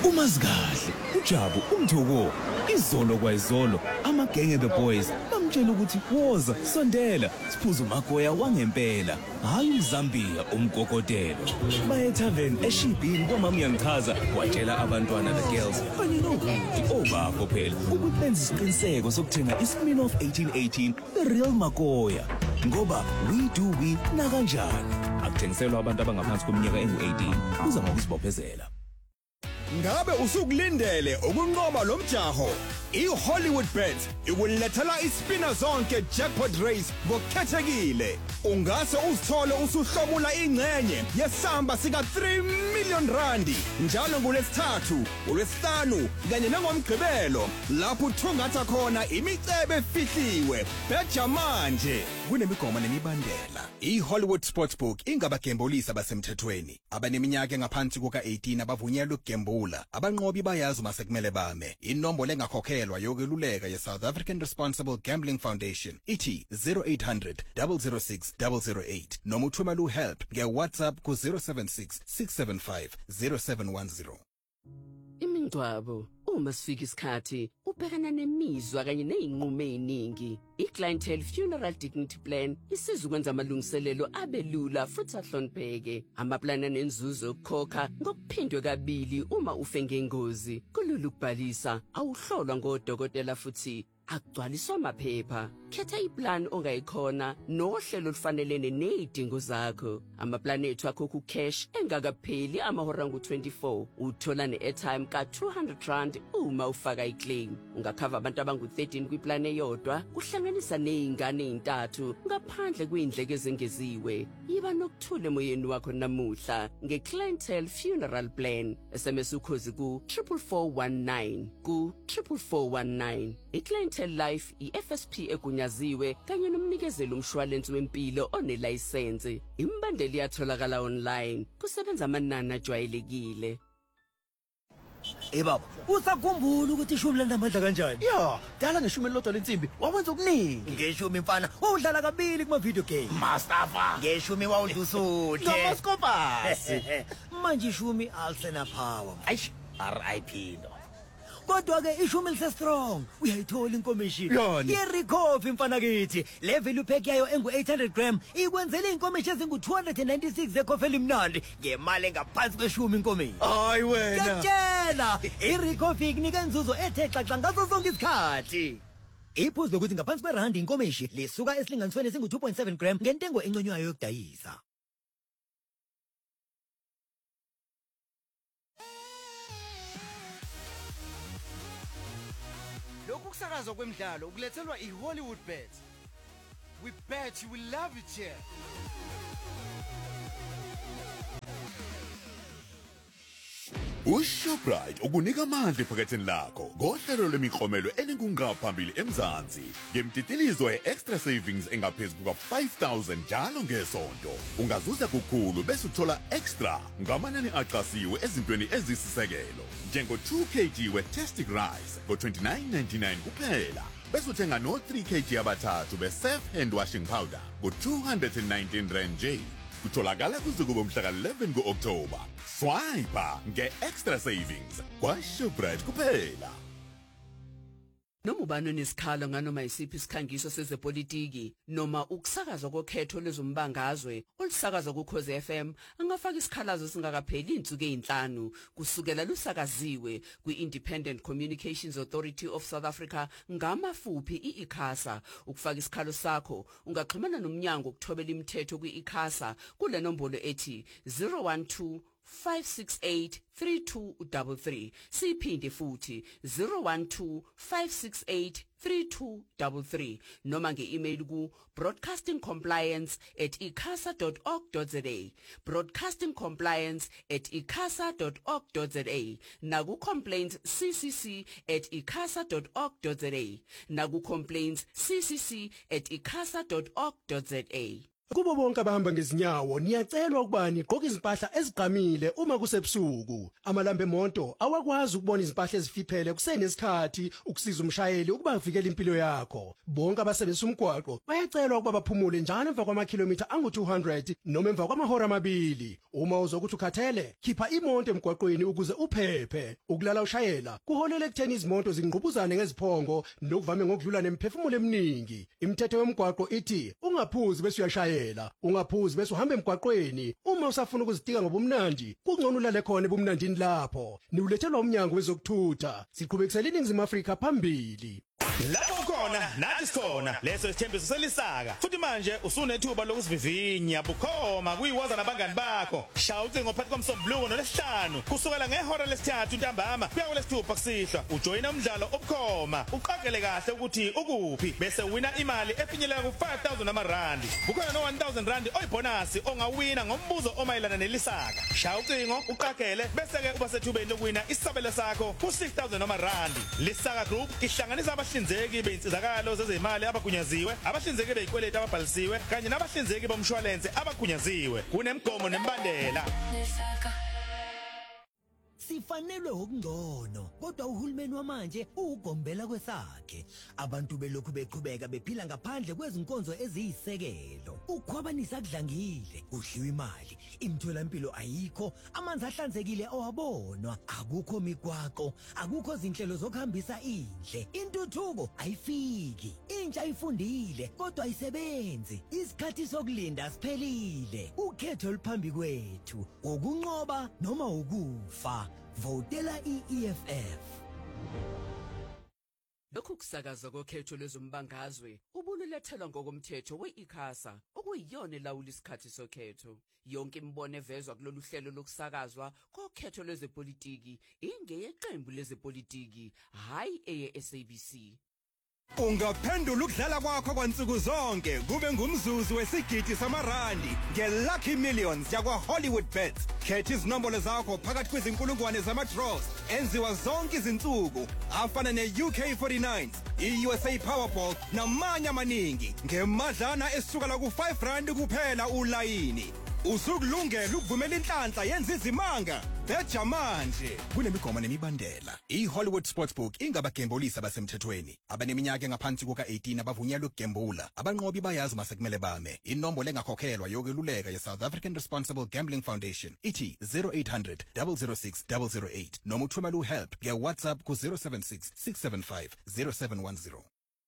Umazikahle, uJabu, uMthoko, izolo kwayizolo, amagenge the boys bamtshela ukuthi woza sondela siphuza umagoya wangempela, hayi uMzambia umgogotelo. Baye tavern eShibhini kwamama uyangichaza watshela abantwana the girls kanye nobuti obakho phela ukuthi benze isiqiniseko sokuthenga iSmirnoff 1818 the real magoya ngoba we na kanjani akuthengiselwa abantu abangaphansi kweminyaka engu-18 kuza ngokuzibophezela. Ngabe usukulindele ukunqoba lo mjaho? iHollywood Bet ikulethela ispina zonke jackpot race ngokukhethekile. Ungase uzithole usuhlomula ingcenye yesamba sika 3 million rand njalo ngolesithathu, olwesihlanu kanye nangomgqibelo lapho uthungatha khona imicebe efihliwe. Betha manje kunemigomo nemibandela. iHollywood Sportsbook ingabagembulisi abasemthethweni. Abaneminyaka engaphansi kuka-18 abavunyelwe ukugembula. Abanqobi bayazi uma sekumele bame. Inombolo engakhokhelwa yokweluleka ye-South African Responsible Gambling Foundation ithi 0800 006 008 noma uthumela uhelp nge-WhatsApp ku-076 675 0710. Imingcwabo uma sifika isikhathi ubhekana nemizwa kanye nezinqumo eziningi. iClientele Funeral Dignity Plan isiza ukwenza amalungiselelo abelula futhi ahlonipheke. Amaplani anenzuzo yokukhokha ngokuphindwe kabili uma ufe ngengozi. Kulula ukubhalisa, awuhlolwa ngodokotela futhi akugcwaliswa amaphepha. Khetha iplan ongayikhona nohlelo olufanelene nezidingo zakho. Amaplani ethu akhokha ucash engakapheli amahora angu-24. Uthola ne-airtime ka-200 rand uma ufaka iclaim. Ungakhava abantu abangu-13 kwiplan eyodwa, kuhlanganisa nezingane ezintathu ngaphandle kwezindleko ezengeziwe. Yiba nokuthula emoyeni wakho namuhla ngeClientele Funeral Plan. SMS ukhozi ku-44419 ku-44419. iClientele Life iFSP egunyaziwe kanye nomnikezeli umshwalensi wempilo onelayisensi. Imbandeli iyatholakala online, kusebenza amanani ajwayelekile. Baba, usakhumbula ukuthi ishumi landamandla kanjani? Ya, dala ngeshumi elilodwa lensimbi wawenza okuningi. Ngeshumi mfana, wawudlala kabili kuma video game. Mustafa, Ngeshumi wawudusuthe. Nomaskopasi. Manje ishumi alsena power. Aish, RIP lo. Kodwa ke ishumi lise strong. Uyayithola inkomishini. Yani. Yerecoffee mfana kithi. Le value pack yayo engu-800 gram ikwenzela inkomishi ezingu-296 zecoffee elimnandi ngemali engaphansi kweshumi inkomishi. Hayi wena. Ngiyakutshela, iRecoffee inika inzuzo ethe xaxa ngaso sonke isikhathi. Iphuzu lokuthi ngaphansi kwerandi inkomishi lisuka esilinganisweni esingu-2.7 gram ngentengo enconywayo yokudayisa. Lokhu kusakazwa kwemidlalo ukulethelwa iHollywood Bet. We bet you will love it here. uShoprite ukunika amandla ephaketheni lakho ngohlelo lemiklomelo eninkungaphambili eMzansi ngemtitilizo ye-extra savings engaphezulu kuka-5,000 njalo ngesonto. Ungazuza kukhulu bese uthola extra ngamanani acasiwe ezintweni ezisisekelo njengo-2 kg we-Tastic Rice ngo-29.99 kuphela. Bese uthenga no-3 kg abathathu be-Safe Hand Washing Powder ngo-219 rand nje. Kutholakala kuze kube mhla ka-11 ku-Oktoba. Swipe nge-extra savings kwaShoprite kuphela. Noma ubani onesikhalo nganoma isiphi isikhangiso sezepolitiki noma ukusakazwa kokhetho lezombangazwe olusakazwa kuKhozi FM angafaka isikhalazo singakapheli izinsuku ezinhlanu kusukela lusakaziwe kwi-Independent Communications Authority of South Africa ngamafuphi iICASA. Ukufaka isikhalo sakho ungaxhumana nomnyango ukuthobela imithetho kwi-ICASA kule nombolo ethi 012 568 3233. Siphinde futhi 012 568 3233 noma nge-email ku broadcastingcompliance@icasa.org.za broadcastingcompliance@icasa.org.za naku complaints ccc@icasa.org.za naku complaints ccc@icasa.org.za. Kubo bonke abahamba ngezinyawo niyacelwa ukuba niqoke izimpahla ezigqamile uma kusebusuku. Amalambe emonto awakwazi ukubona izimpahla ezifiphele kusenesikhathi ukusiza umshayeli ukuba avikele impilo yakho. Bonke abasebenzisa umgwaqo bayacelwa ukuba baphumule njalo emva kwamakhilomitha angu-200 noma emva kwamahora amabili. Uma uzokuthi ukhathele, khipha imonto emgwaqweni ukuze uphephe. Ukulala ushayela kuholela ekutheni izimoto zingqubuzane ngeziphongo nokuvame ngokudlula nemphefumulo eminingi. Imithetho yomgwaqo ithi ungaphuzi bese uyashayela. Ungaphuzi bese uhamba emgwaqweni. Uma usafuna ukuzitika ngobumnandi, kungcono ulale khona ebumnandini lapho. Niulethelwa umnyango wezokuthutha. Siqhubekisela iNingizimu Afrika phambili. Lapho khona nathi sikhona leso isithembiso selisaka futhi manje usunethuba lokusivivinya bukhoma kuyiwaza nabangani bakho shaya ucingo phakathi komsombuluko nolesihlanu kusukela ngehora lesithathu ntambama kuya kulesithupha kusihlwa ujoyina umdlalo obukhoma uqaphele kahle ukuthi ukuphi bese wina imali efinyelela ku-5,000 amarandi kukhona no-1,000 randi oyibonasi ongawina ngombuzo omayelana nelisaka shaya ucingo uqaphele bese ke uba sethubeni lokuwina isabelo sakho ku-6,000 amarandi. Lisaka Group ihlanganisa abahlinzeki beinsizakalo zezimali abagunyaziwe, abahlinzeki beyikweleti ababhalisiwe kanye nabahlinzeki bomshwalense abagunyaziwe. Kunemgomo nembandela. Sifanelwe ukungcono kodwa uhulumeni wamanje ugombela kwesakhe. Abantu belokhu beqhubeka bephila ngaphandle kwezinkonzo eziyisekelo. Ukhwabanisa kudlangile, udliwa imali, imitholampilo ayikho, amanzi ahlanzekile awabonwa, akukho migwaqo, akukho zinhlelo zokuhambisa indle. Intuthuko ayifiki, intsha ifundile kodwa ayisebenzi. Isikhathi sokulinda siphelile. Ukhetho oluphambi kwethu, ukunqoba noma ukufa. Votela iEFF. Lokhu kusakaza kokhetho lwezombangazwe ubululethelwa ngokomthetho we-ICASA okuyiyona elawula isikhathi sokhetho. Yonke imibono evezwa kulolu hlelo lokusakazwa kokhetho lwezepolitiki ingeyeqembu lezepolitiki, hayi eye-SABC. Ungaphendula ukudlala kwakho kwansuku zonke kube ngumzuzu wesigidi samarandi ngeLucky Millions yakwa Hollywood Bets. Khetha izinombolo zakho phakathi kwezinkulungwane zama-draws enziwa zonke izinsuku afana ne-UK49, i-USA Powerball namanye amaningi ngemadlana esukela ku-R5 kuphela ulayini. Usukulungela ukuvumela inhlanhla yenza izimanga. Betha manje kunemigomo nemibandela. I-Hollywood Sportsbook ingabagembulisi abasemthethweni abaneminyaka engaphansi kuka-18 abavunyelwe ukugembula. Abanqobi bayazi masekumele bame. Inombolo engakhokhelwa yokweluleka ye-South African Responsible Gambling Foundation ithi 0800 006 008 noma uthumela uhelp nge-WhatsApp ku-076 675 0710.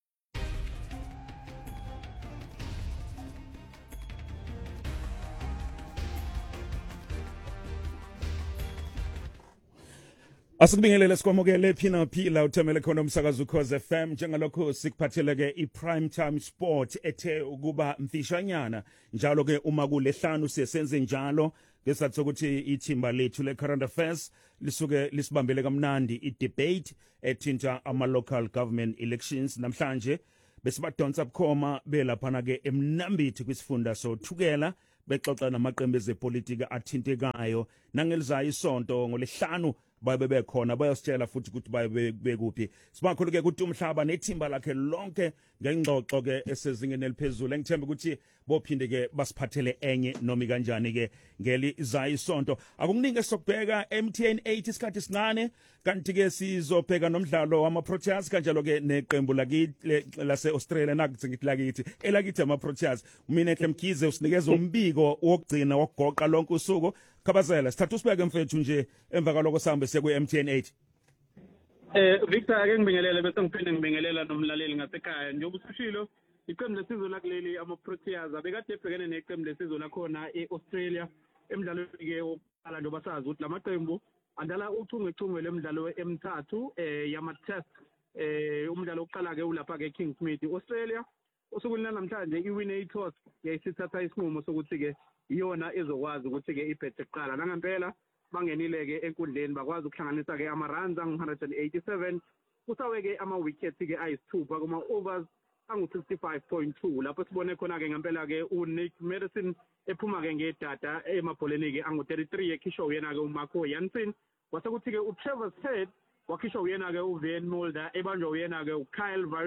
Asikubingelele sikwamukele phina uthemele khona umsakazo Ukhozi FM njengalokho sikuphatheleke iPrime Time Sport ethe ukuba mfishanyana njalo ke uma kulehlanu siyenze njalo ngesizathu sokuthi ithimba lethu le-current affairs lisuke lisibambele kamnandi i-debate ethinta ama-local government elections. Namhlanje besibadonsa bukhoma belaphana ke emnambithi kwisifunda sothukela bexoxa namaqembu ezepolitika athintekayo nangelizayo isonto ngolesihlanu babe bekhona bayositshela futhi ukuthi babe bekuphi. Sibakhulu ke ukuthi umhlaba nethimba lakhe lonke ngengxoxo ke esezingeni eliphezulu. Engithemba ukuthi bophinde ke basiphathele enye nomi kanjani ke ngeli izayo isonto. Akukuningi sokubheka MTN 8 isikhathi sincane kanti ke sizobheka nomdlalo wama-Proteas kanjalo ke neqembu lase Australia nakuthi ngithi lakithi elakithi ama-Proteas. Mina Mkhize usinikeza umbiko wokugcina wokugoqa lonke usuku. Khabazela sithatha usibeke mfethu nje emva kwaloko sihambe siye ku-MTN 8. Victor ake ngibingelele bese ngiphinde ngibingelela nomlaleli ngasekhaya. Njengoba usushilo iqembu lesizwe lakuleli ama-Proteas abekade ebhekene neqembu lesizwe lakhona e-Australia emidlalweni ke wokuqala njengoba sazi ukuthi lamaqembu andala uchungechunge lemidlalo emithathu yama-test. Umdlalo wokuqala ke ulapha ke Kingsmead. Australia usukwini namhlanje iwine i-toss yayisithatha isinqumo sokuthi ke iyona ezokwazi ukuthi ke ibhethe kuqala. Nangempela bangenile ke enkundleni bakwazi ukuhlanganisa ke ama-runs angu-187 kusawe ke ama-wickets ke ayisithupha kuma-overs angu-65.2 lapho sibone khona ke ngempela ke uNick Madison ephuma ke ngedata emabholeni ke angu-33 ekhishwa uyena ke uMarco Jansen kwasekuthi ke uTravis Head wakhishwa uyena ke uVan Mulder ebanjwa uyena ke uKyle Varane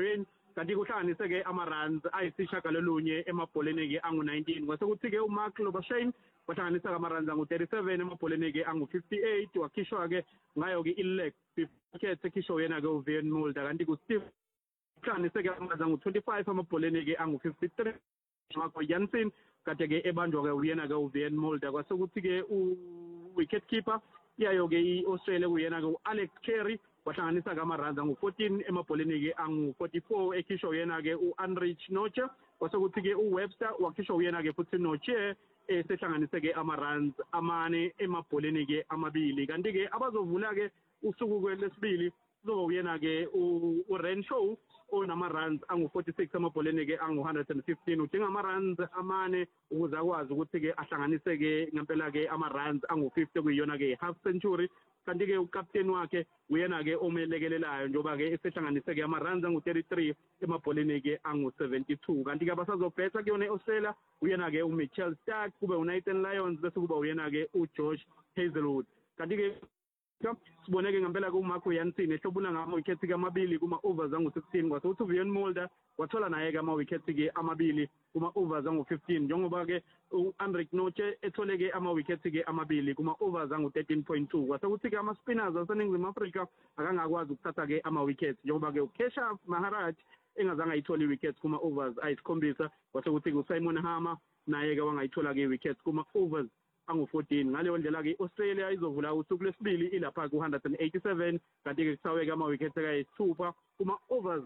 kanti kuhlanganise ke ama-runs ayisishagalolunye emabholeni ke angu-19 kwase kuthi ke uMark Lobashane wahlanganisa ama-runs angu-37 emabholeni ke angu-58 wakhishwa ke ngayo ke i-leg wicket ekhishwa yena ke uVian Mulder kanti kuSteve uhlanganise ke ama-runs angu-25 emabholeni ke angu-53 Marco Jansen kade ke ebanjwa ke uyena ke uVian Mulder kwase kuthi ke u-wicket keeper yayo ke i-Australia kuyena ke uAlex Carey wahlanganisa ke ama-runs angu-14 emabholeni ke angu-44 ekhishwa yena ke uAnrich Noche kwase kuthi ke uWebster wakhishwa yena ke futhi Noche sehlanganise ke ama-runs amane emabholeni ke amabili kanti ke abazovula ke usuku lesibili kuzoba uyena ke uRenshaw onama-runs angu-46 emabholeni ke angu-115 udinga ama-runs amane ukuze akwazi ukuthi ke ahlanganise ke ngempela ke ama-runs angu-50 kuyiyona ke half century kanti ke ukapteni wakhe uyena ke omelekelelayo njoba ke esehlanganise ke ama-runs angu-33 emabholeni ke angu-72 kanti ke abasazobhetha kuyona e-Australia uyena ke uMitchell Starc kube uNathan Lyons bese kuba uyena ke uJosh Hazlewood kanti ke siboneke ngempela kuMarco Jansen ehlobula ngama-wicket ke amabili kuma-overs angu-16 kwase uthi uVian Mulder wathola naye ke ama-wicket ke amabili kuma-overs angu-15 njengoba ke uAnrich Noche ethole ke ama-wicket ke amabili kuma-overs angu-13.2 kwase kuthi ke ama-spinners aseNingizimu Afrika akangakwazi ukuthatha ke ama-wicket njengoba ke uKeshav Maharaj engazange ayithola i-wicket kuma-overs ayisikhombisa kwase kuthi ke uSimon Harmer naye ke wangayithola ke i-wicket kuma-overs angu-14 ngaleyo ndlela ke i-Australia izovula usuku lesibili ilapha ku-187 kanti ke kusaweke ama-wicket ayisithupha kuma-overs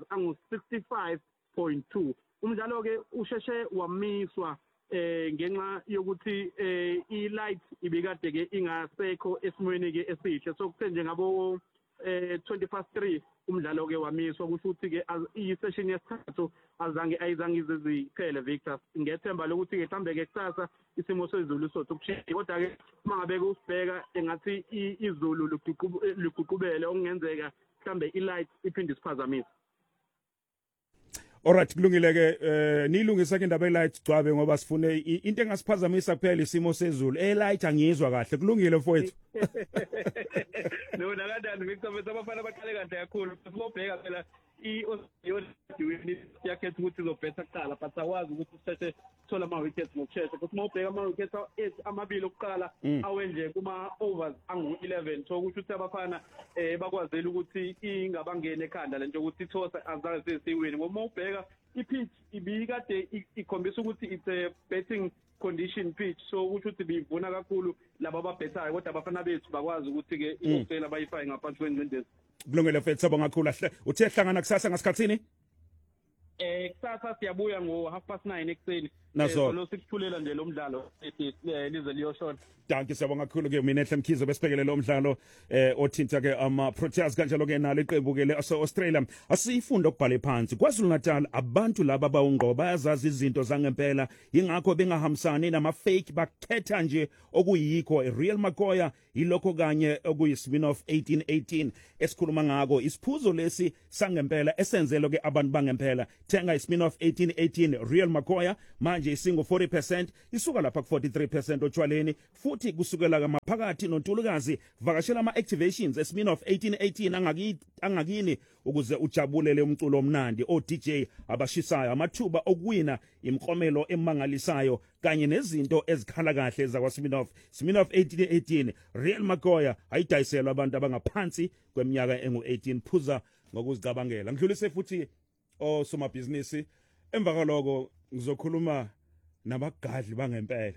angu-65.2 umdlalo ke usheshe wamiswa ngenxa yokuthi i-light ibikade ke ingasekho esimweni ke esihle so kuthe nje ngabo 20:3 umdlalo ke wamiswa kusho ukuthi ke i-session yesithathu ayizange iziphele Victor ngethemba lokuthi ke mhlambe ke kusasa isimo sezulu sothi kushiya kodwa ke uma ngabe ke usibheka engathi izulu luguqubele okungenzeka mhlambe i-light iphinde isiphazamise. Alright kulungile ke nilungisa ke indaba e-light Gcwabe ngoba sifune into engasiphazamisa kuphela isimo sezulu e-light angizwa kahle kulungile mfowethu. No nakandani Victor bese abafana baqale kahle kakhulu sibobheka phela i-Australia yakhetha ukuthi izobhetha kuqala but akwazi ukuthi sithethe thola ama-wickets ngokushesha futhi uma ubheka ama-wickets amabili okuqala awenje kuma-overs angu-11 so kusho ukuthi abafana bakwazela ukuthi ingabangene ekhanda lento ukuthi ithosa azange sesiwini ngoba uma ubheka i-pitch ibikade ikhombisa ukuthi it's a betting condition pitch so kusho ukuthi bivuna kakhulu laba ababhethayo kodwa abafana bethu bakwazi ukuthi ke i-Australia bayifake ngaphansi kwengcindezi. Kulungile mfethu sabo ngakhulu uthe hlangana kusasa ngasikhatsini kusasa siyabuya ngo9:30 ekuseni Nazo sikuthulela nje lo mdlalo lize liyoshona. Danke siyabonga kakhulu ke mina Ehle Mkhize besibhekele lo mdlalo othinta ke ama-Proteas kanjalo ke nalo iqembu ke le-Australia asifunda ukubhala phansi KwaZulu Natal abantu laba bawungqo bayazazi izinto zangempela ingakho bengahambisani nama-fake bakhetha nje okuyikho Real Makoya ilokho kanye okuyi-spin-off 1818 esikhuluma ngako isiphuzo lesi sangempela esenzelo ke abantu bangempela thenga i-spin-off 1818 Real Makoya manje isingo 40% isuka lapha ku-43% otshwaleni futhi kusukela kamaphakathi nontulukazi vakashela ama-activations espin-off 1818 angakini ukuze ujabulele umculo omnandi o-DJ abashisayo amathuba okuwina imiklomelo emangalisayo kanye nezinto ezikhala kahle zakwa-spin-off 1818 Real Makoya ayidayiselwa abantu abangaphansi kweminyaka engu-18 phuza ngokuzicabangela ngidlulise futhi osomabhizinisi emva kwaloko ngizokhuluma nabagadli bangempela.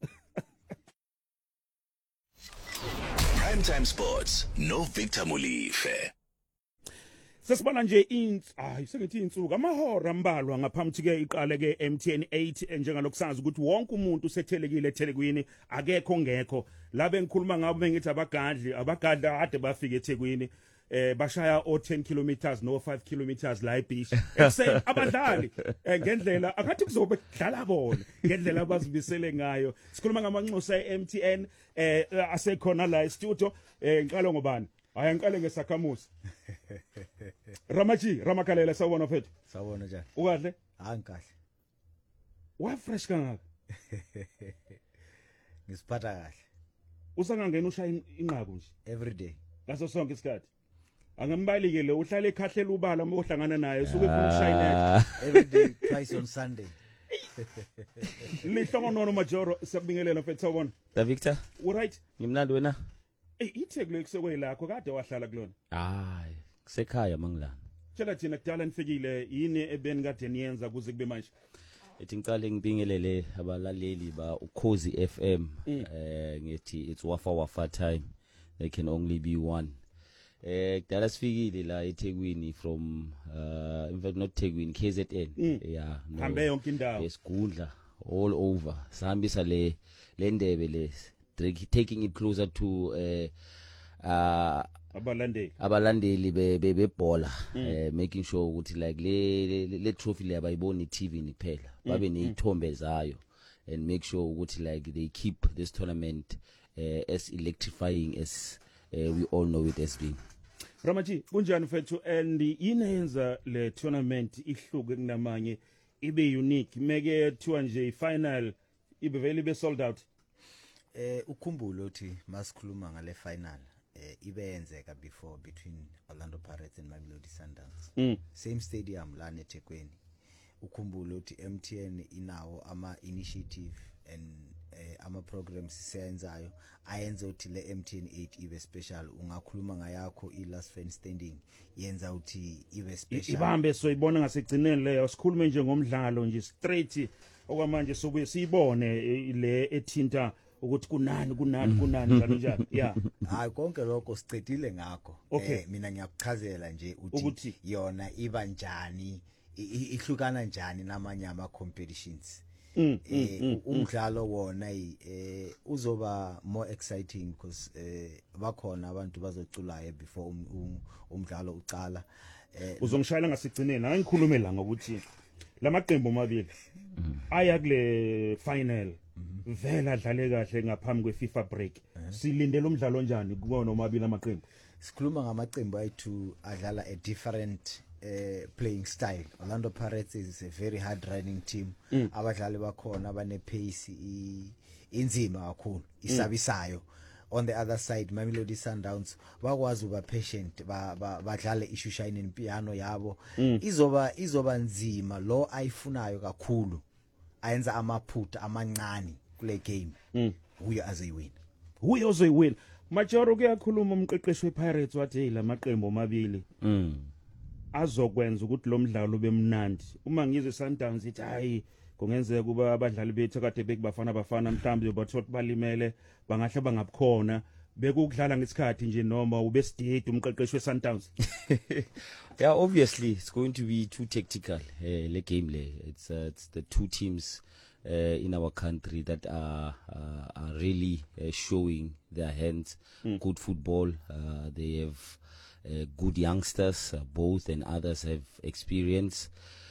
Primetime Sports no Victor Mulife. Sesibala nje sengithi insuku amahora ambalwa ngaphambi ke iqale ke MTN 8 njengalokusazi ukuthi wonke umuntu usethelekile eThekwini akekho ngekho labe ngikhuluma ngabo bengithi abagadli ade bafika eThekwini bashaya o10 kilometers no 5 kilometers la ebeach ekseni abadlali ngendlela akathi kuzobe kudlala bona ngendlela abazibisele ngayo sikhuluma ngamanxusa eMTN asekhona la e-studio ngiqala ngobani haya ngiqale ngesakhamuzi Ramakhalela sawubona mfethu Sawubona njani ukahle Angikahle wa fresh kangaka Ngisiphatha kahle usangangena ushaya inqaku nje every day ngaso sonke isikhathi Angambalike lo uhlala ekhahlela ubala uma uhlangana naye usuke ufuna ushayinela. Every day, twice on Sunday. Lihlongonono Majoro siyabingelela mfethu wabona. Da Victor, Right? ngimnandi wena? Itheklo ekusekwelakho kade wahlala kulona. Hayi, kusekhaya mangilana. Tshela thina kudala nifikile yini ebeni kade niyenza kuze kube manje? Ethi ngicale ngibingelele abalaleli ba Ukhozi FM. Ngithi it's wafa time. There can only be one. Kudala sifikile la eThekwini from in fact not Thekwini, KZN. Yeah, no. Hambe yonke indawo. Esigundla all over. Sihambisa le ndebe le taking it closer to abalandeli bebhola, making sure ukuthi like le trophy le abayiboni TV niphela babe nezithombe zayo, and make sure ukuthi like they keep this tournament as electrifying as we all know it has been. Ramaji kunjani mfethu, and inenza le tournament ihluke kunamanye ibe unique meke thiwa nje final ibe vele be sold out? Ukhumbule uthi masikhuluma ngale final ibe yenzeka before between Orlando Pirates and Mamelodi Sundowns. Same stadium la eThekwini. Ukhumbule uthi MTN inawo ama initiative and ama programs siyenzayo ayenza uthi le MTN 8 ibe special. Ungakhuluma ngayakho last fan standing yenza uthi ibe special. Ibambe soyibona ngasigcineni leyo, sikhulume nje ngomdlalo nje straight okwamanje sokuye siyibone le ethinta ukuthi kunani njalo. Yeah. Hayi konke lokho sicedile ngakho. Mina ngiyakuchazela nje uthi yona iba njani, ihlukana njani namanye ama competitions. Umdlalo wona uzoba more exciting because bakhona abantu bazoculayo before umdlalo uqala. Uzongishayela ngasigcineni angikhulume la ngokuthi lamaqembu amabili aya kule final vela adlale kahle ngaphambi kweFIFA break. Silindele umdlalo njani kuona omabili amaqembu? Sikhuluma ngamaqembu ayithu adlala a different playing style. Orlando Pirates is a very hard running team. Abadlali bakhona bane pace inzima kakhulu, isabisayo. On the other side Mamelodi Sundowns bakwazi uba patient, badlale ishushayini piano yabo. Izoba nzima lo ayifunayo kakhulu. Ayenza amaphutha amancane kule game. Huyo azoyiwina. Majoro kuyakhuluma umqeqeshi wePirates wathi la maqembu amabili azokwenza ukuthi lo mdlalo ube mnandi. Uma ngizwe Sundowns ithi hayi kungenzeka kuba abadlali bethu kade bekubafana mhlawumbe bathola balimele bangahle bangabukhona bekukudlala ngesikhathi nje noma ube steady umqeqeshi weSundowns. Yeah, obviously it's going to be too tactical. Le game le it's the two teams in our country that are really showing their hands. Good football. They have good youngsters, both, and others have experience.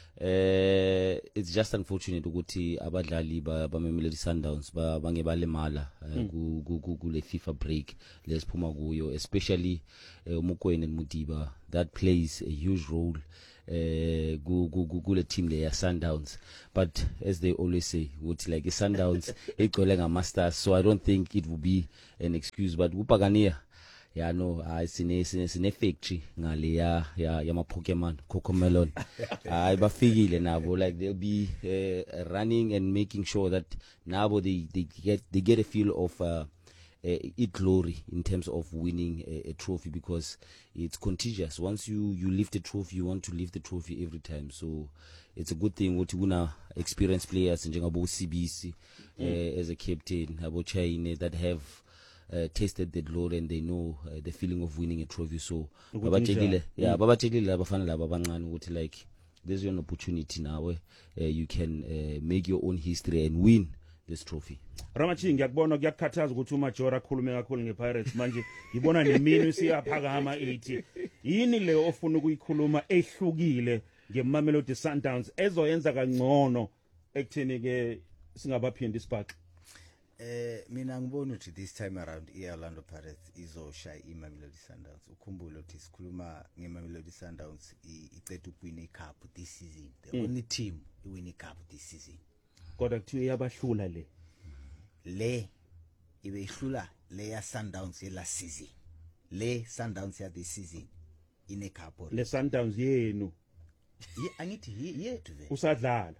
It's just unfortunate ukuthi abadlali ba Mamelodi Sundowns bangebalemala kule FIFA break lesiphuma kuyo, especially Mokoena and Mudiba. That plays a huge role kule team le ya Sundowns. But as they always say, ukuthi like Sundowns igcwele ngamasters, so I don't think it will be an excuse. But uPagania, yeah, no, sine factory ngale ya ma Pokemon Cocomelon. Bafikile nabo, like they'll be running and making sure that now they get a feel of it glory in terms of winning a trophy, because it's contagious. Once you lift a trophy, you want to lift the trophy every time. So it's a good thing what you wanna experienced players njengabo CBC as a captain, abo Chaine, that have tasted the glory and they know the feeling of winning a trophy. So babatekile abafana laba abancane ukuthi like there's an opportunity now where you can make your own history and win this trophy. Ramachi ngiyakubona kuyakhathaza ukuthi uMajora akhulume kakhulu ngePirates manje ngibona nemini siyaphakama 80. Yini le ofuna ukuyikhuluma ehlukile ngeMamelodi Sundowns ezoyenza kangcono ekuthini ke singabaphindi isibhaxa? Mina ngibona ukuthi this time around iOrlando Pirates izoshaya iMamelodi Sundowns. Ukhumbule ukuthi sikhuluma ngeMamelodi Sundowns iqeda ukuwina iCup this season. The only team iwin iCup this season. Kodwa kuthiwa iyabahlula le ibe ihlula le ya Sundowns ye last season. Le Sundowns ya this season ine cup le Sundowns yenu angithi yethu vele usadlala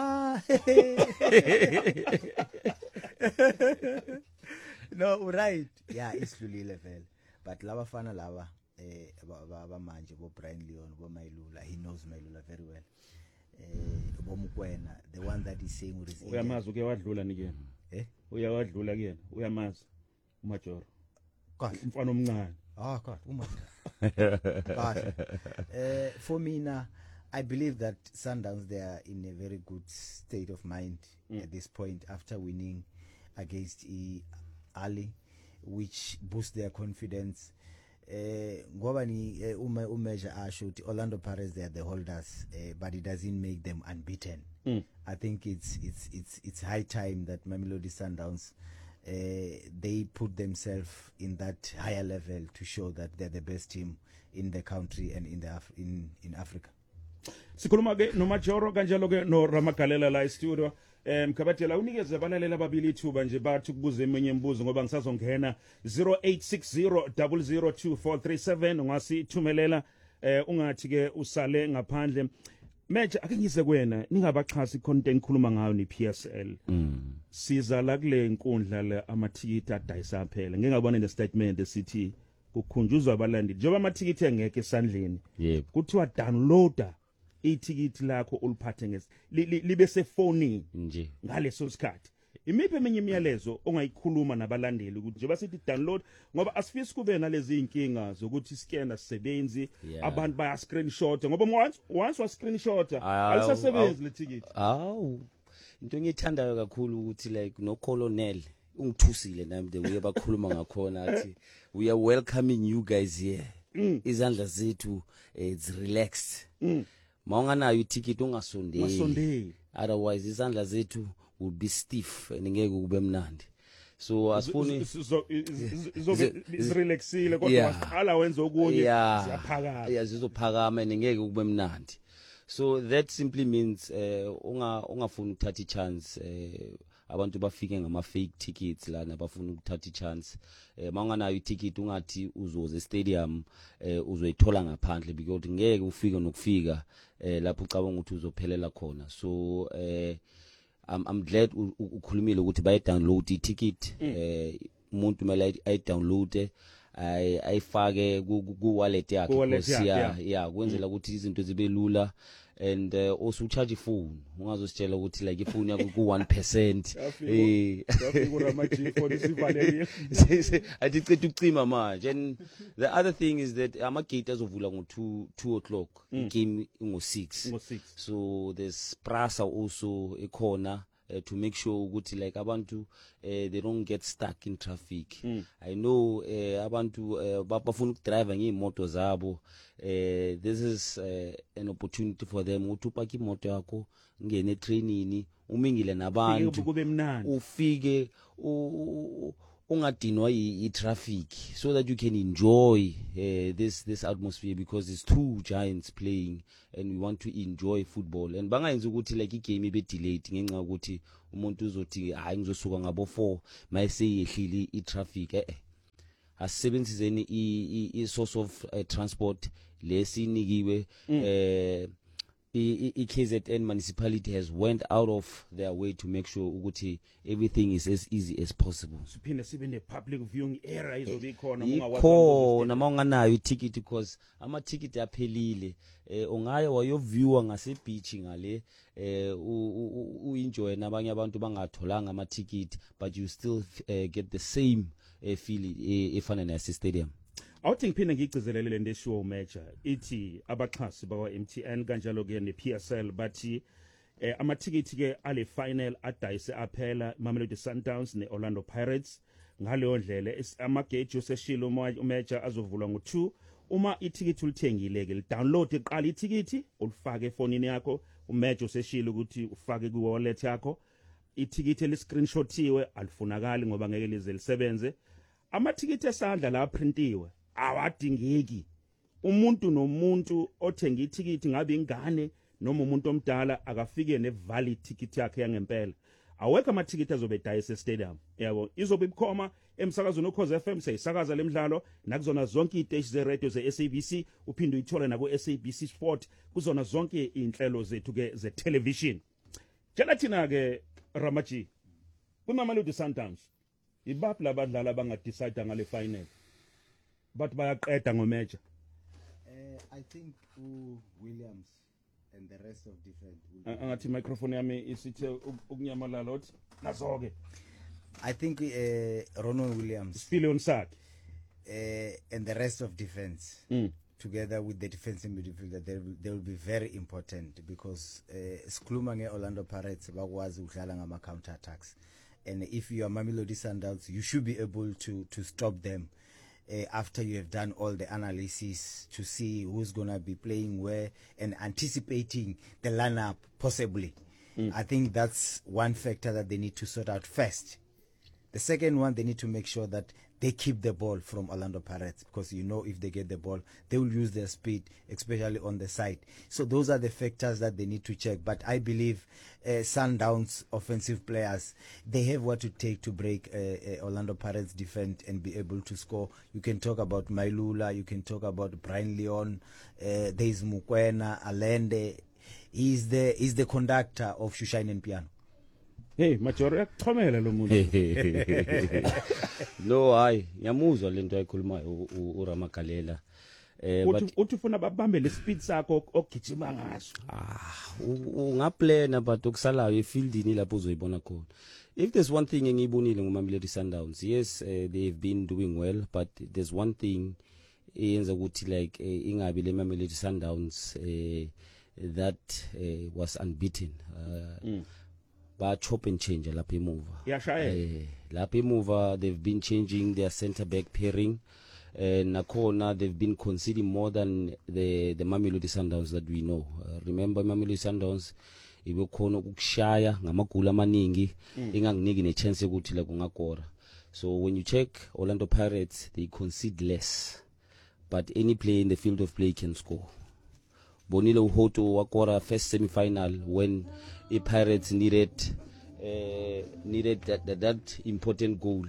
no right yeah isidlulile vele but laba fana laba abamanje bo Brian Leon bo Mayilula he knows Mayilula very well bomukwena the one that is saying with his uyamazi uke wadlula nikena uyawadlula kuyena uyamazi uMajoro kahle umfana omncane God God for me now I believe that Sundowns they are in a very good state of mind at this point after winning against Ali which boosts their confidence ngoba ni umeasure asho uthi Orlando Pirates they are the holders but it doesn't make them unbeaten. I think it's high time that Mamelodi Sundowns they put themselves in that higher level to show that they're the best team in the country and in Africa. Sikhuluma ke noMajoro kanjalo ke no Ramagalela la studio mkhabathela unikeze abalalela ababili ithuba nje bathi kubuza eminye imibuzo ngoba ngisazongena 0860002437 ungasithumelela ungathi ke usale ngaphandle match ake ngize kuwena ningabaxhasi content khuluma ngayo ni PSL siza la kule nkundla la amathikiti adayisa phela ngeke ngabona ne statement esithi kukhunjuzwa abalandi njengoba amathikiti engeke esandleni kuthiwa downloader ithikiti lakho uliphathe libe sefonini nje ngaleso sikhathi imiphi eminye imiyalezo ongayikhuluma nabalandeli ukuthi nje basithi download ngoba asifisi kube nalezi inkinga zokuthi scanner sisebenzi abantu baya screenshot ngoba once wa screenshot alisasebenzi lethikiti into engithandayo kakhulu ukuthi like no colonel ungithusile nami the way bakhuluma ngakhona athi we are welcoming you guys here izandla zethu it's relaxed mawunganayo iticket ungasondeli otherwise izandla zethu would be stiff and ngeke kube mnandi so asifuni izrelaxile kodwa waqala wenza okunye siyaphakama zizophakama ngeke kube mnandi so that simply means ungafuni ukuthatha ichance abantu bafike ngama fake tickets lana bafuna ukuthatha ichance mawunganayo iticket ungathi uzoze stadium uzoyithola ngaphandle because ngeke ufike nokufika lapho ucabanga ukuthi uzophelela khona so I'm glad ukhulumile ukuthi baye download i-ticket umuntu mele ay download ayifake ku wallet yakhe kwenzela ukuthi izinto zibe lula and also charge ifone ungazositshela ukuthi like ifone yakho ku 1% athi cethu ucima manje and the other thing is that amagate azovula ngo2 o'clock game ngo6 so there's prasa also ekhona to make sure ukuthi like abantu they don't get stuck in traffic I know abantu bafuna ukudrive ngeemoto zabo this is an opportunity for them ukuthi upake imoto yakho ngene trainini umingile nabantu ufike ungadinwa i-traffic so that you can enjoy this atmosphere because it's two giants playing and we want to enjoy football and bangayenza ukuthi like igame ibe delayed ngenxa ukuthi umuntu uzothi hayi ngizosuka ngabo 4 mayeseyehlile i-traffic asebenziseni i-source of transport lesinikiwe KZN municipality has went out of their way to make sure ukuthi everything is as easy as possible. Siphinde sibe ne public viewing area izobe ikhona ungawona mawunganayo i-ticket because ama-ticket aphelile ungaye wayoviewa ngase beach ngale uenjoy nabanye abantu bangatholanga ama-ticket but you still get the same feeling efana nase stadium. Awuthi ngiphinde ngigcizelele le show match ithi abaxhasi bakwa MTN kanjalo ke ne PSL bathi amathikiti ke ale final adayise aphela Mamelodi Sundowns ne Orlando Pirates ngaleyo ndlela amagate useshilo umatch azovulwa ngo2 uma ithikiti ulithengile ke download iqala ithikiti ulifake efonini yakho umatch useshilo ukuthi ufake ku wallet yakho ithikiti le screenshotiwe alifunakali ngoba ngeke lize lisebenze amathikiti esandla la printiwe awadingeki umuntu nomuntu othenga ithikiti ngabe ingane noma umuntu omdala akafike nevalid ticket yakhe yangempela awekho amathikiti azobe dayise stadium yabo izobe ikhoma emsakazweni ukhoze FM seyisakaza lemidlalo nakuzona zonke iteshi zeradio ze-SABC uphinde uyithole naku-SABC Sport kuzona zonke inhlelo zethu ke ze-television. Tshela thina ke Ramaji kuMamelodi Sundowns ibaphi labadlali abangadecide ngale final but bayaqeda ngomeja. I think Williams and the rest of defense angathi microphone yami isithe ukunyamalala othi nazo ke I think Ronald Williams Spilion Sak and the rest of defense together with the defensive midfielder they will be very important because sikhuluma ngeOrlando Pirates bakwazi ukudlala ngama counter attacks and if you are Mamelodi Sundowns you should be able to stop them after you have done all the analysis to see who's going to be playing where and anticipating the lineup possibly. I think that's one factor that they need to sort out first. The second one, they need to make sure that they keep the ball from Orlando Pirates because you know if they get the ball, they will use their speed, especially on the side. So those are the factors that they need to check. But I believe Sundowns offensive players, they have what it takes to break Orlando Pirates defense and be able to score. You can talk about Mailula, you can talk about Brian Leon, there is Mukwena, Alende. He's the conductor of Shushain and Piano. Hey, Majoro yakuxhomela lo muntu. No, hayi, ngiyamuzwa lento ayikhuluma uRamagalela. But uthi ufuna babambe le speed sakho ogijima ngaso. Ungaplana but okusalayo efieldini lapho uzoyibona khona. If there's one thing engiyibonile ngoMamelodi Sundowns, yes, they've been doing well, but there's one thing eyenza ukuthi like ingabi le Mamelodi Sundowns that was unbeaten. Ba chop and change lapha emuva. Lapha emuva they've been changing their center back pairing. Nakhona they've been conceding more than the Mamelodi Sundowns that we know. Remember Mamelodi Sundowns ibekhona ukushaya ngamagula amaningi enganginiki ne chance ukuthi la kungakora. So when you check Orlando Pirates, they concede less, but any player in the field of play can score. Bonile Uhoto wakora first semi-final when the Pirates needed that important goal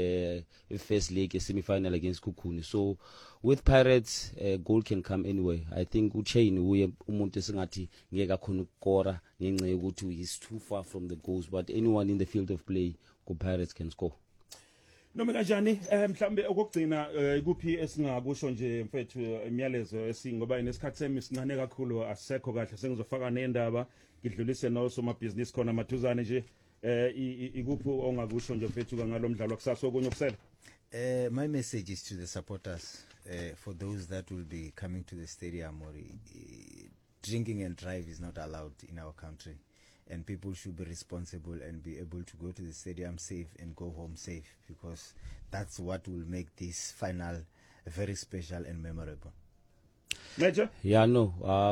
first leg semi-final against Kukuni. So with Pirates goal can come anyway. I think uchain uye umuntu singathi ngeke akhona ukukora ngenxa yokuthi he's too far from the goals, but anyone in the field of play ku Pirates can score. Noma kanjani mhlambe okugcina kuphi esingakusho nje mfethu imiyalezo esingoba inesikhathi semi sincane kakhulu asekho kahle sengizofaka nendaba ngidlulise no somabhizinisi khona mathuzane nje ikuphi ongakusho nje mfethu ngalomdlalo kusasa okunye okusela. My message is to the supporters for those that will be coming to the stadium or drinking and drive is not allowed in our country. And people should be responsible and be able to go to the stadium safe and go home safe because that's what will make this final very special and memorable. Major? Yeah, no.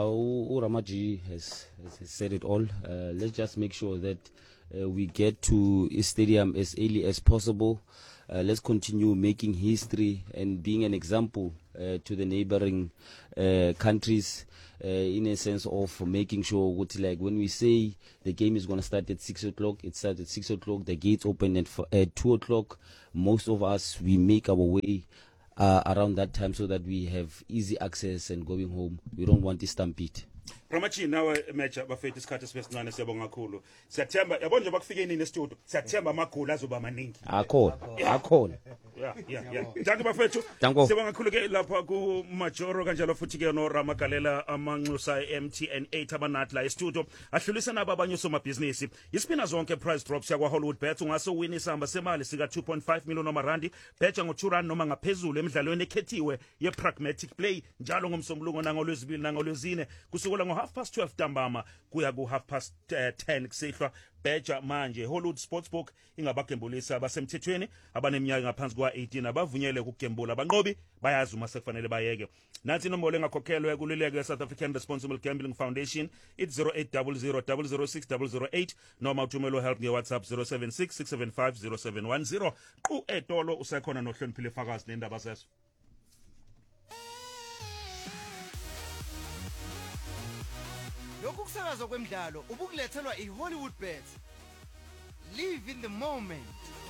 Uramaji has said it all. Let's just make sure that we get to a stadium as early as possible. Let's continue making history and being an example to the neighboring countries. In a sense of making sure what, like when we say the game is going to start at 6 o'clock, it starts at 6 o'clock, the gates open at 2 o'clock. Most of us, we make our way around that time so that we have easy access and going home. We don't want to stampede. Ramachi nawe mecha bafethu isikhathi sibesincane siyabonga kakhulu. Siyathemba yabo nje bakufike nini e-studio. Siyathemba amagoli azoba maningi. Akhona. Yeah. Thank you bafethu. Siyabonga kakhulu ke lapha ku Majoro kanjalo futhi ke no Ramagalela amanxusa MTN 8 abanathi la e-studio. Ahlulisa nabo abanye somabhizinisi. Isipina zonke price drops yakwa Hollywood Bets ungase win isamba semali sika 2.5 million amarandi. Betcha ngo2 rand noma ngaphezulu emidlalweni ekhethiwe ye pragmatic play njalo ngomsombuluko nangolwezibili nangolwezine kusukela ngo 12:30 ntambama kuya ku 10:30 kusihlwa. Betcha manje Hollywood Sportsbook ingabagembulisa abasemthethweni abaneminyaka ngaphansi kwa 18 abavunyelwe ukugembula abanqobi bayazi uma sekufanele bayeke. Nansi inombolo engakhokhelwe kululeke South African Responsible Gambling Foundation it's 0800006008 noma uthumelo help nge WhatsApp 0766750710 qu etolo usekhona nohloniphile fakazi nendaba seso. Lokhu kusakaza kwemidlalo ubukulethelwa iHollywood Bets. Live in the moment.